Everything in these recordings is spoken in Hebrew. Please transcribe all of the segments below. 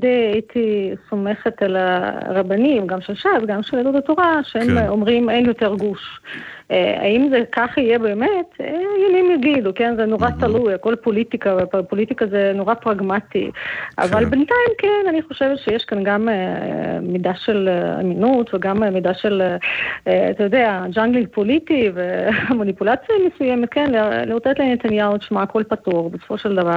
הייתי סומכת על הרבנים, גם של ש"ס, גם של יהדות התורה, שהם אומרים אין יותר גוש. האם זה כך יהיה באמת? ימים יגידו, כן? זה נורא תלוי, הכל פוליטיקה, ופוליטיקה זה נורא פרגמטי. אבל בינתיים כן, אני חושבת שיש כאן גם מידה של אמינות, וגם מידה של, אתה יודע, ג'אנגלינג פוליטי, ומניפולציה מסוימת, כן? לתת לנתניהו את שמה הכל פתור, בסופו של דבר.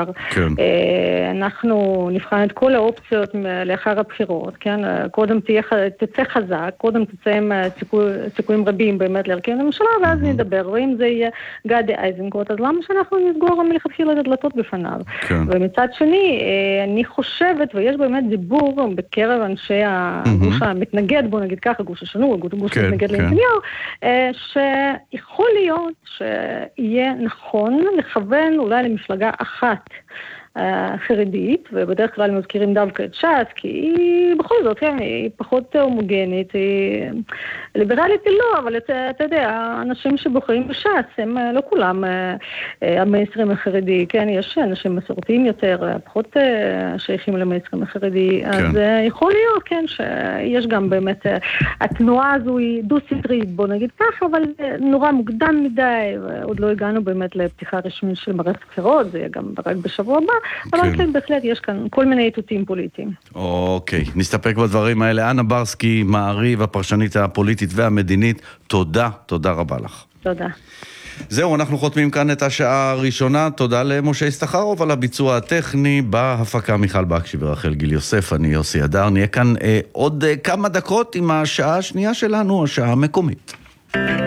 אנחנו נבחן את כל האופציות לאחר הבחירות, כן? קודם תצא חזק, קודם תצא עם סיכויים רבים באמת להרכיב הממשלה, ואז נדבר, ואם זה יהיה גדי איזנקוט, אז למה שאנחנו נסגור מלכתחילה את הדלתות בפניו? ומצד שני, אני חושבת, ויש באמת דיבור בקרב אנשי הגוש המתנגד, בוא נגיד ככה, גוש השנוא, גוש המתנגד לנתניהו, שיכול להיות שיהיה נכון לכוון אולי למפלגה אחת חרדית, ובדרך כלל מזכירים דווקא את ש"ס, כי היא בכל זאת, היא פחות הומוגנית, היא ליברלית היא לא, אבל אתה יודע, אנשים שבוחרים בש"ס, הם לא כולם המיינסטרים החרדי, כן, יש אנשים מסורתיים יותר, פחות שייכים למיינסטרים החרדי, אז יכול להיות, כן, שיש גם באמת, התנועה הזו היא דו-סטרית, בוא נגיד ככה, אבל נורא מוקדם מדי, ועוד לא הגענו באמת לפתיחה רשמית של מערכת בחירות, זה יהיה גם רק בשבוע הבא, אבל כן, בהחלט יש כאן כל מיני איתותים פוליטיים. אוקיי, נסתפק בדברים האלה. אנה ברסקי, מעריב, הפרשנית הפוליטית והמדינית, תודה רבה לך. תודה. זהו, אנחנו חותמים כאן את השעה הראשונה. תודה למשה סטחרוב על הביצוע הטכני, בהפקה מיכל בקשי ורחל גיל יוסף. אני יוסי אדר. נהיה כאן עוד כמה דקות עם השעה השנייה שלנו, השעה המקומית.